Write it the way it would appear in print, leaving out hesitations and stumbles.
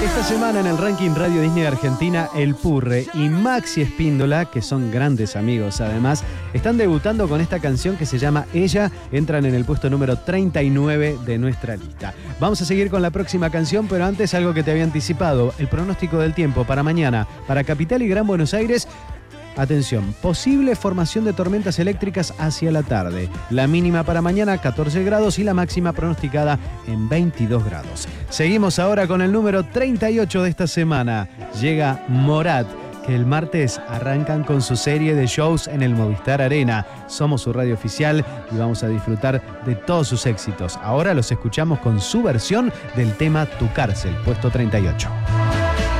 Esta semana en el ranking Radio Disney Argentina, El Purre y Maxi Espíndola, que son grandes amigos además, están debutando con esta canción que se llama Ella. Entran en el puesto número 39 de nuestra lista. Vamos a seguir con la próxima canción, pero antes algo que te había anticipado. El pronóstico del tiempo para mañana, para Capital y Gran Buenos Aires. Atención, posible formación de tormentas eléctricas hacia la tarde. La mínima para mañana 14 grados y la máxima pronosticada en 22 grados. Seguimos ahora con el número 38 de esta semana. Llega Morat, que el martes arrancan con su serie de shows en el Movistar Arena. Somos su radio oficial y vamos a disfrutar de todos sus éxitos. Ahora los escuchamos con su versión del tema Tu Cárcel, puesto 38.